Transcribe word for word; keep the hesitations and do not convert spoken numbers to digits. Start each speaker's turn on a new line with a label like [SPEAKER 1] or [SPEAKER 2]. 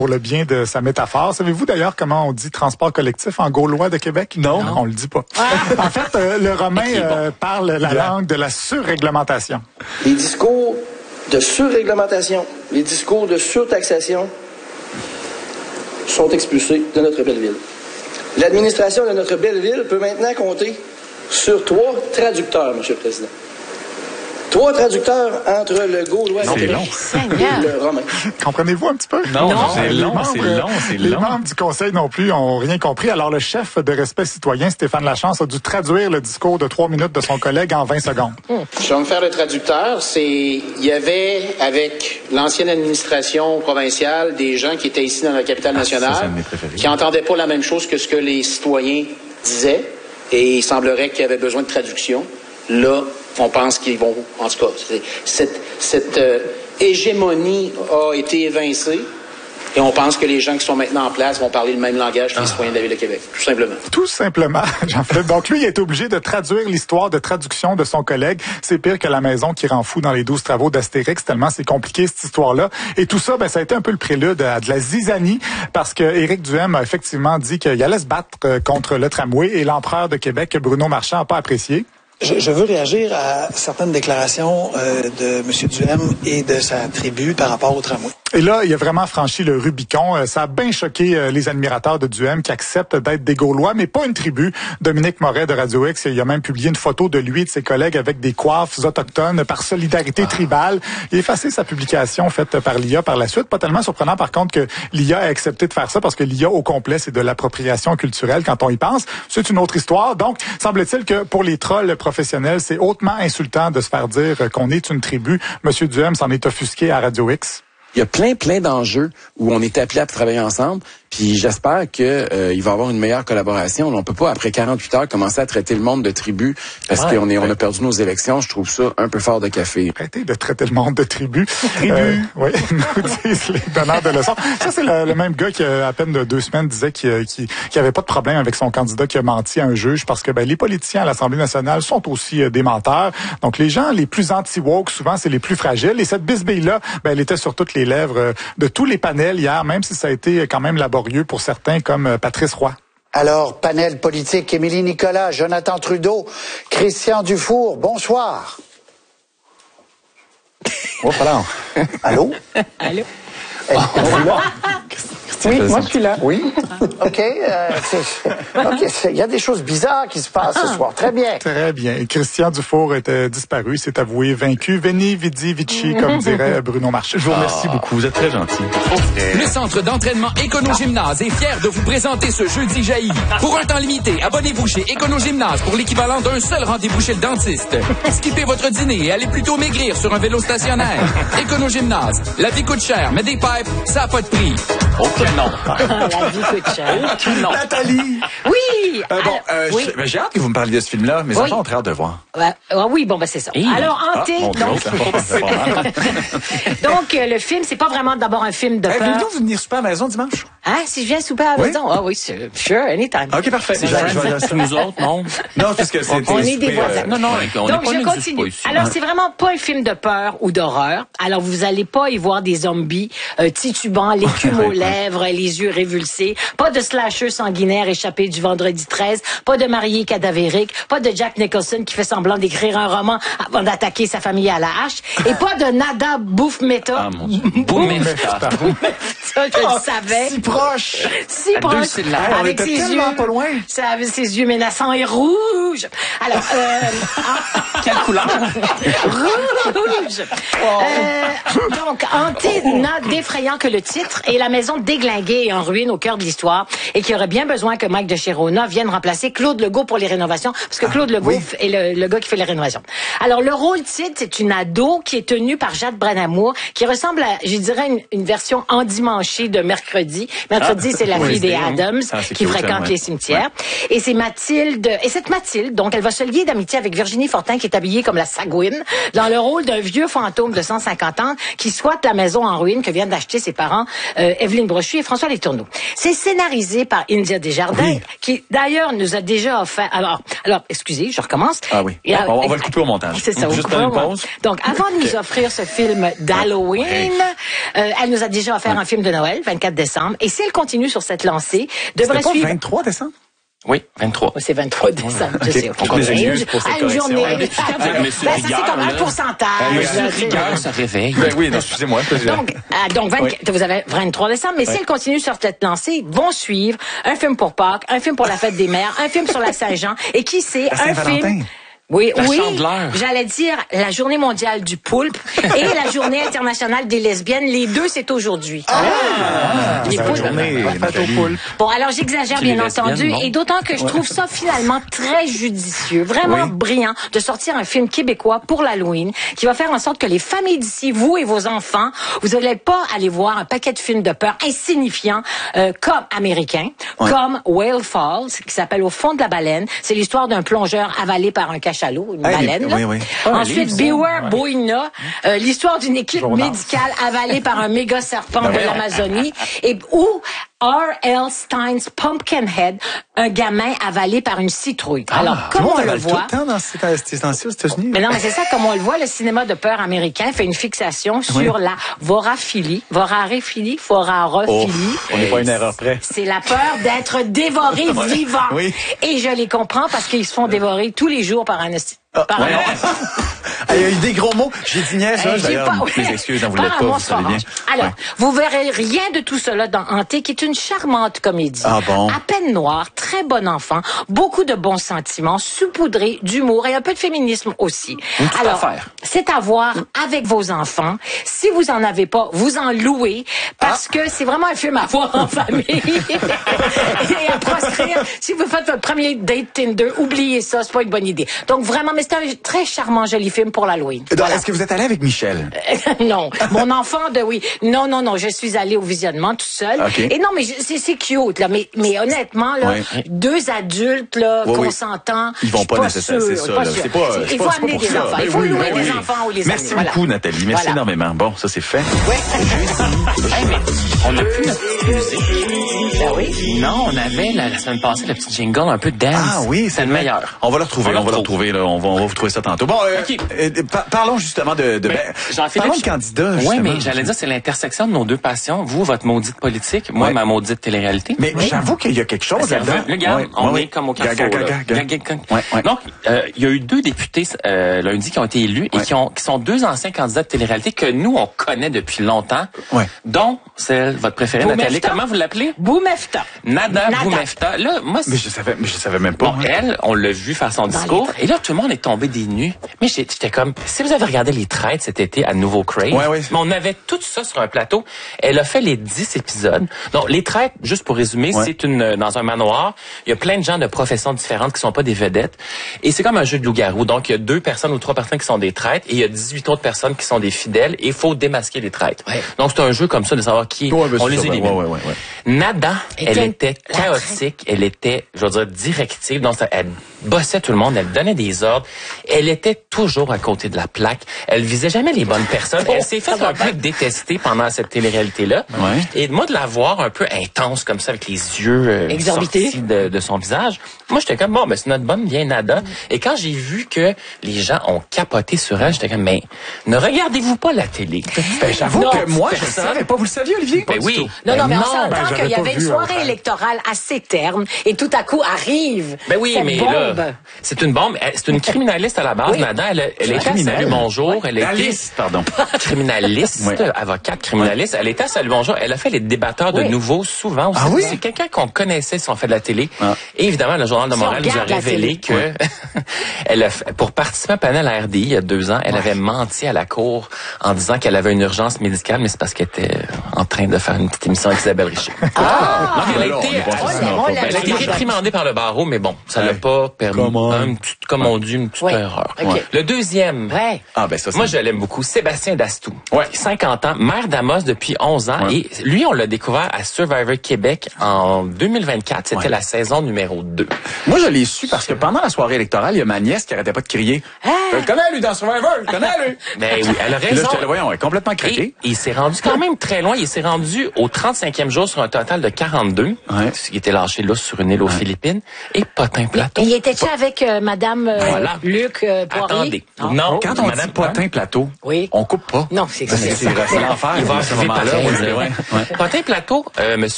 [SPEAKER 1] pour le bien de sa métaphore. Savez-vous d'ailleurs comment on dit transport collectif en gaulois de Québec?
[SPEAKER 2] Non.
[SPEAKER 1] non on le dit pas. Ah. En fait, euh, le romain euh, parle la yeah. langue de la surréglementation.
[SPEAKER 3] Les discours de surréglementation, les discours de surtaxation sont expulsés de notre belle ville. L'administration de notre belle ville peut maintenant compter sur trois traducteurs, M. le Président. Trois traducteurs entre le gaulois
[SPEAKER 2] non,
[SPEAKER 3] et le romain.
[SPEAKER 1] Comprenez-vous un petit peu?
[SPEAKER 2] Non,
[SPEAKER 1] non
[SPEAKER 2] c'est long, c'est long, c'est long.
[SPEAKER 1] Les membres du Conseil non plus ont rien compris. Alors, le chef de Respect citoyen, Stéphane Lachance, a dû traduire le discours de trois minutes de son collègue en vingt secondes.
[SPEAKER 4] Je vais me faire le traducteur. C'est, il y avait, avec l'ancienne administration provinciale, des gens qui étaient ici dans la capitale nationale, ah, qui n'entendaient pas la même chose que ce que les citoyens disaient. Et il semblerait qu'il y avait besoin de traduction. Là, on pense qu'ils vont, en tout cas, cette, cette euh, hégémonie a été évincée et on pense que les gens qui sont maintenant en place vont parler le même langage que les ah. citoyens de la Ville de Québec, tout simplement.
[SPEAKER 1] Tout simplement, Jean-Philippe. Donc lui, il est obligé de traduire l'histoire de traduction de son collègue. C'est pire que la maison qui rend fou dans les douze travaux d'Astérix, tellement c'est compliqué cette histoire-là. Et tout ça, ben, ça a été un peu le prélude à de la zizanie, parce que Éric Duhem a effectivement dit qu'il allait se battre contre le tramway et l'empereur de Québec, Bruno Marchand, n'a pas apprécié.
[SPEAKER 5] Je, je veux réagir à certaines déclarations euh, de M. Duhem et de sa tribu par rapport au tramway.
[SPEAKER 1] Et là, il a vraiment franchi le Rubicon. Ça a bien choqué les admirateurs de Duhem qui acceptent d'être des Gaulois, mais pas une tribu. Dominique Moret de Radio X, il a même publié une photo de lui et de ses collègues avec des coiffes autochtones par solidarité ah. tribale. Il a effacé sa publication faite par l'I A par la suite. Pas tellement surprenant, par contre, que l'I A ait accepté de faire ça, parce que l'I A, au complet, c'est de l'appropriation culturelle quand on y pense. C'est une autre histoire. Donc, semble-t-il que pour les trolls professionnels, c'est hautement insultant de se faire dire qu'on est une tribu. Monsieur Duhem s'en est offusqué à Radio X.
[SPEAKER 6] Il y a plein, plein d'enjeux où on est appelé à travailler ensemble. Puis j'espère que euh, il va y avoir une meilleure collaboration. On peut pas, après quarante-huit heures, commencer à traiter le monde de tribu parce ouais, qu'on est, ouais. on a perdu nos élections. Je trouve ça un peu fort de café.
[SPEAKER 1] Arrêtez de traiter le monde de tribu. Tribu. Euh, oui, nous disent les donneurs de leçons. Ça, c'est le, le même gars qui, à peine de deux semaines, disait qu'il qui, qui avait pas de problème avec son candidat qui a menti à un juge parce que ben, les politiciens à l'Assemblée nationale sont aussi euh, des menteurs. Donc, les gens les plus anti-woke, souvent, c'est les plus fragiles. Et cette bisbille-là, ben, elle était sur toutes les lèvres euh, de tous les panels hier, même si ça a été quand même laborieux pour certains comme Patrice Roy.
[SPEAKER 7] Alors, panel politique, Émilie Nicolas, Jonathan Trudeau, Christian Dufour, bonsoir.
[SPEAKER 2] Oh, pardon.
[SPEAKER 7] Allô?
[SPEAKER 8] Allô?
[SPEAKER 7] Êtes-vous là?
[SPEAKER 8] Oui, moi je suis là.
[SPEAKER 7] Oui? OK. Euh, OK. Il y a des choses bizarres qui se passent ce soir. Très bien.
[SPEAKER 1] Très bien. Et Christian Dufour était disparu, s'est avoué vaincu. Veni, vidi, vici, comme dirait Bruno Marchand.
[SPEAKER 2] Je vous remercie oh. beaucoup. Vous êtes très gentil.
[SPEAKER 9] Le centre d'entraînement Écono-Gymnase est fier de vous présenter ce jeudi jailli. Pour un temps limité, abonnez-vous chez Écono-Gymnase pour l'équivalent d'un seul rendez-vous chez le dentiste. Skippez votre dîner et allez plutôt maigrir sur un vélo stationnaire. Écono-Gymnase. La vie coûte cher, mais des pipes, ça n'a pas de prix.
[SPEAKER 2] Ok, non.
[SPEAKER 8] La vie coûte cher.
[SPEAKER 2] Non. Nathalie!
[SPEAKER 8] Oui!
[SPEAKER 2] Euh, bon, euh, oui. Je, ben, j'ai hâte que vous me parliez de ce film-là. Mes oui. enfants ont très hâte de voir.
[SPEAKER 8] Ouais, euh, oui, bon, ben c'est ça. Et alors, Hanté...
[SPEAKER 2] Ah, donc,
[SPEAKER 8] donc euh, le film, c'est pas vraiment d'abord un film de peur.
[SPEAKER 2] Hey, voulez-vous venir souper à la maison dimanche?
[SPEAKER 8] Hein? Si je viens souper à la
[SPEAKER 2] oui?
[SPEAKER 8] maison? Ah oui, c'est sure, anytime.
[SPEAKER 2] OK, parfait.
[SPEAKER 9] C'est je, nous autres, non?
[SPEAKER 2] Non, parce que c'est...
[SPEAKER 8] On est des voisins.
[SPEAKER 2] Euh...
[SPEAKER 9] Non, non, on
[SPEAKER 8] donc,
[SPEAKER 9] est
[SPEAKER 8] je
[SPEAKER 9] pas
[SPEAKER 8] continue.
[SPEAKER 9] ici.
[SPEAKER 8] Alors, c'est vraiment pas un film de peur ou d'horreur. Alors, vous allez pas y voir des zombies euh, titubants, l'écume aux lèvres, les yeux révulsés, pas de slasher sanguinaire échappé du vendredi treize, pas de marié cadavérique, pas de Jack Nicholson qui fait semblant d'écrire un roman avant d'attaquer sa famille à la hache, et pas de nada bouffe méta.
[SPEAKER 2] Ah, mon Dieu. Bouffe méta.
[SPEAKER 8] Ça, je oh, le savais.
[SPEAKER 2] Si proche.
[SPEAKER 8] Si proche.
[SPEAKER 2] Hey,
[SPEAKER 8] avec ses yeux,
[SPEAKER 2] pas loin.
[SPEAKER 8] Ça, avec ses yeux menaçants et rouges. Alors, euh,
[SPEAKER 9] quelle couleur?
[SPEAKER 8] Rouge. Oh. Euh, donc, Hanté n'a d'effrayant que le titre et la maison déglinguée et en ruine au cœur de l'histoire et qui aurait bien besoin que Mike de Chirona vienne remplacer Claude Legault pour les rénovations parce que Claude ah, Legault oui. est le, le gars qui fait les rénovations. Alors, le rôle titre, c'est une ado qui est tenue par Jade Branamour qui ressemble à, je dirais, une, une version endimanchée de Mercredi. Mercredi, ah, c'est la oui, fille des Addams ah, qui fréquente ouais. les cimetières. Ouais. Et c'est Mathilde, et cette Mathilde, donc, elle va se lier d'amitié avec Virginie Fortin qui est habillée comme la Sagouine dans le rôle d'un vieux fantôme de cent cinquante ans qui squatte la maison en ruine que viennent d'acheter ses parents, euh, Evelyne Brochu et François Letourneau. C'est scénarisé par India Desjardins, oui. qui d'ailleurs nous a déjà offert... Alors, alors excusez, je recommence.
[SPEAKER 2] Ah oui,
[SPEAKER 8] et,
[SPEAKER 2] on, on va le couper au montage.
[SPEAKER 8] C'est ça,
[SPEAKER 2] juste une pause.
[SPEAKER 8] Donc, avant de nous offrir ce film d'Halloween, okay. euh, elle nous a déjà offert oui. un film de Noël, vingt-quatre décembre, et si elle continue sur cette lancée, devrait suivre...
[SPEAKER 2] vingt-trois décembre?
[SPEAKER 9] Oui, vingt-trois.
[SPEAKER 8] C'est vingt-trois décembre, je
[SPEAKER 2] okay.
[SPEAKER 8] sais.
[SPEAKER 2] On les excuses pour cette
[SPEAKER 8] une journée.
[SPEAKER 9] Ah,
[SPEAKER 8] ben, ça, c'est comme un pourcentage.
[SPEAKER 9] Monsieur Rigueur, ça réveille.
[SPEAKER 2] Ben oui, non, excusez-moi.
[SPEAKER 8] Donc, euh, donc vingt, oui. vous avez vingt-trois décembre, mais oui. si elle continue sur cette lancée, vont suivre un film pour Pâques, un film pour la fête des mères, un film sur la Saint-Jean, et qui sait, un film... Oui,
[SPEAKER 9] la
[SPEAKER 8] oui.
[SPEAKER 9] Chandeleur.
[SPEAKER 8] J'allais dire la journée mondiale du poulpe et la journée internationale des lesbiennes. Les deux, c'est aujourd'hui. Ah!
[SPEAKER 2] ah les poulpes. Journée,
[SPEAKER 8] bon, alors j'exagère bien entendu, lesbiennes, et d'autant que je trouve ça finalement très judicieux, vraiment oui. brillant de sortir un film québécois pour l'Halloween qui va faire en sorte que les familles d'ici, vous et vos enfants, vous n'allez pas aller voir un paquet de films de peur insignifiants euh, comme américains, ouais. comme Whale Falls, qui s'appelle Au fond de la baleine. C'est l'histoire d'un plongeur avalé par un cachalot. Une hey, baleine.
[SPEAKER 2] Oui, oui.
[SPEAKER 8] Ensuite, Beware Boina, euh, l'histoire d'une équipe Journal. médicale avalée par un méga serpent ben de l'Amazonie. Et où R L Stein's Pumpkinhead, un gamin avalé par une citrouille.
[SPEAKER 2] Ah,
[SPEAKER 8] alors, comme on le voit...
[SPEAKER 2] tout le temps dans ces temps-ci aux États-Unis.
[SPEAKER 8] Mais non, mais c'est ça, comme on le voit, le cinéma de peur américain fait une fixation sur oui. la voraphilie, voraréphilie, vorarophilie.
[SPEAKER 2] Oh, on n'est pas une erreur près.
[SPEAKER 8] C'est la peur d'être dévoré vivant.
[SPEAKER 2] Oui.
[SPEAKER 8] Et je les comprends parce qu'ils se font dévorer tous les jours par un...
[SPEAKER 2] Ah, par ouais. un... Il y a eu des gros mots. J'ai dit niaise,
[SPEAKER 8] euh,
[SPEAKER 2] d'ailleurs.
[SPEAKER 8] Pas...
[SPEAKER 2] Mes excuses, n'en voulais pas, vous savez bien.
[SPEAKER 8] Alors,
[SPEAKER 2] ouais.
[SPEAKER 8] vous verrez rien de tout cela dans Hanté, qui est une charmante comédie.
[SPEAKER 2] Ah bon?
[SPEAKER 8] À peine noire, très bon enfant, beaucoup de bons sentiments, saupoudré d'humour et un peu de féminisme aussi.
[SPEAKER 9] Une
[SPEAKER 8] Alors, c'est à voir avec vos enfants. Si vous en avez pas, vous en louez, parce ah. que c'est vraiment un film à voir en famille. Et à proscrire. Si vous faites votre premier date Tinder, oubliez ça, c'est pas une bonne idée. Donc vraiment, mais c'est un très charmant, joli film pour l'Halloween.
[SPEAKER 2] Voilà. Est-ce que vous êtes allé avec Michel?
[SPEAKER 8] Non. Mon enfant de oui. Non, non, non. Je suis allée au visionnement tout seul.
[SPEAKER 2] Okay.
[SPEAKER 8] Et non, mais c'est, c'est cute, là. Mais, mais honnêtement, là, oui. deux adultes, là, oui, consentants.
[SPEAKER 2] Oui. Ils vont pas, pas nécessairement. C'est ça,
[SPEAKER 8] pas
[SPEAKER 2] là.
[SPEAKER 8] sûr.
[SPEAKER 2] C'est pas,
[SPEAKER 8] Il faut
[SPEAKER 2] pas,
[SPEAKER 8] amener des
[SPEAKER 2] ça.
[SPEAKER 8] enfants.
[SPEAKER 2] Ben
[SPEAKER 8] Il faut
[SPEAKER 2] oui,
[SPEAKER 8] louer
[SPEAKER 2] ben
[SPEAKER 8] des
[SPEAKER 2] oui.
[SPEAKER 8] enfants ou les
[SPEAKER 2] Merci
[SPEAKER 8] amener.
[SPEAKER 2] beaucoup, voilà. Nathalie. Merci voilà. énormément. Bon, ça, c'est fait.
[SPEAKER 9] Oui. Hey, mais on a plus notre musique.
[SPEAKER 8] Ben oui.
[SPEAKER 9] Non, on avait la, la semaine passée le petit jingle un peu dance.
[SPEAKER 2] Ah oui, c'est
[SPEAKER 9] le meilleur.
[SPEAKER 2] On va le retrouver. On, on va le retrouver. Là. On va, on va vous trouver ça tantôt. Bon, euh, okay. euh, par, parlons justement de. de ben, parlons de candidats.
[SPEAKER 9] Oui, mais j'allais dire c'est l'intersection de nos deux passions. Vous, votre maudite politique, moi, ouais. ma maudite télé-réalité.
[SPEAKER 2] Mais oui. j'avoue qu'il y a quelque chose là-dedans.
[SPEAKER 9] Regarde, ouais. on ouais. est comme au carrefour. Donc, euh, il y a eu deux députés euh, lundi qui ont été élus ouais. et qui, ont, qui sont deux anciens candidats de télé-réalité que nous on connaît depuis longtemps.
[SPEAKER 2] Ouais.
[SPEAKER 9] Dont celle votre préférée,
[SPEAKER 8] Boumefta.
[SPEAKER 9] Nathalie. Comment vous l'appelez?
[SPEAKER 8] Boumefta.
[SPEAKER 9] Nada, Nada. Boumefta. Là, moi,
[SPEAKER 2] mais je savais, mais je savais même pas.
[SPEAKER 9] Bon, elle, on l'a vu faire son discours, et là tout le monde est tombé des nues. Mais j'étais comme, si vous avez regardé les traites cet été à Nouveau Crave,
[SPEAKER 2] ouais, ouais.
[SPEAKER 9] on avait tout ça sur un plateau. Elle a fait les dix épisodes. Donc les traites, juste pour résumer, ouais. c'est une dans un manoir. Il y a plein de gens de professions différentes qui sont pas des vedettes, et c'est comme un jeu de loup-garou. Donc il y a deux personnes ou trois personnes qui sont des traites, et il y a dix-huit autres personnes qui sont des fidèles, et il faut démasquer les traites. Ouais. Donc c'est un jeu comme ça de savoir qui
[SPEAKER 2] ouais,
[SPEAKER 9] on les élimine.
[SPEAKER 2] Ouais, ouais, ouais, ouais.
[SPEAKER 9] Nada, elle était chaotique, elle était, je veux dire, directive. Donc, elle bossait tout le monde, elle donnait des ordres. Elle était toujours à côté de la plaque. Elle visait jamais les bonnes personnes. Elle s'est faite un peu détester pendant cette télé-réalité-là.
[SPEAKER 2] Ouais.
[SPEAKER 9] Et moi, de la voir un peu intense comme ça, avec les yeux euh, sortis de, de son visage, moi, j'étais comme, bon, ben, c'est notre bonne vieille Nada. Et quand j'ai vu que les gens ont capoté sur elle, j'étais comme, mais ne regardez-vous pas la télé?
[SPEAKER 2] Ben, j'avoue non, que moi, je ne savais pas. Vous le saviez, Olivier?
[SPEAKER 9] Ben oui.
[SPEAKER 8] Non, non, mais on
[SPEAKER 9] non,
[SPEAKER 8] s'entend
[SPEAKER 2] ben,
[SPEAKER 8] qu'il y avait une
[SPEAKER 2] vu,
[SPEAKER 8] soirée
[SPEAKER 2] hein.
[SPEAKER 8] électorale assez terne et tout à coup arrive
[SPEAKER 9] ben oui,
[SPEAKER 8] cette
[SPEAKER 9] mais
[SPEAKER 8] bombe.
[SPEAKER 9] Là, c'est une bombe. C'est une criminaliste à la base, oui. Nada. Elle, elle était à Salut Bonjour.
[SPEAKER 2] Oui.
[SPEAKER 9] Elle était
[SPEAKER 2] Alice, pardon.
[SPEAKER 9] criminaliste, oui. avocate criminaliste. Oui. Elle était à Salut Bonjour. Elle a fait les débatteurs oui. de nouveau souvent aussi.
[SPEAKER 2] Ah oui?
[SPEAKER 9] C'est quelqu'un qu'on connaissait si on fait de la télé. Ah. Et évidemment, le Journal de Montréal si nous a révélé que oui. elle a fait, pour participer à un panel à R D I il y a deux ans, elle ouais. avait menti à la cour en disant qu'elle avait une urgence médicale, mais c'est parce qu'elle était en train de faire une petite émission avec Isabelle Richer.
[SPEAKER 8] Ah!
[SPEAKER 9] Donc, elle a été, elle a été réprimandée par le barreau, mais bon, ça l'a pas permis. Un petit, comme on dit, une petite ouais. erreur. Okay. Le deuxième,
[SPEAKER 8] ouais.
[SPEAKER 2] ah, ben ça,
[SPEAKER 9] moi je l'aime beaucoup, Sébastien Dastou.
[SPEAKER 2] Ouais.
[SPEAKER 9] cinquante ans, maire d'Amos depuis onze ans. Ouais. Et lui, on l'a découvert à Survivor Québec en deux mille vingt-quatre. C'était ouais. la saison numéro deux.
[SPEAKER 2] Moi, je l'ai su parce que pendant la soirée électorale, il y a ma nièce qui arrêtait pas de crier. Ah! Je le connais, lui, dans Survivor, je le connais, lui.
[SPEAKER 9] Ben oui, elle a raison.
[SPEAKER 2] Là, je te le voyons, elle est complètement craqué.
[SPEAKER 9] Et il s'est rendu quand même très loin. Il s'est rendu au
[SPEAKER 10] trente-cinquième jour sur un total de quarante-deux,
[SPEAKER 2] ouais.
[SPEAKER 10] qui était lâché là sur une île aux ouais. Philippines, et Potin-Plateau.
[SPEAKER 8] Et il était-tu avec euh, Madame euh,
[SPEAKER 10] voilà.
[SPEAKER 8] Luc euh, Poirier?
[SPEAKER 10] Attendez. Non, non
[SPEAKER 2] quand on Madame Potin-Plateau,
[SPEAKER 8] oui.
[SPEAKER 2] on coupe pas.
[SPEAKER 8] Non, c'est ça.
[SPEAKER 2] C'est l'enfer.
[SPEAKER 10] Il va
[SPEAKER 2] à ce moment-là.
[SPEAKER 10] Potin-Plateau, euh, monsieur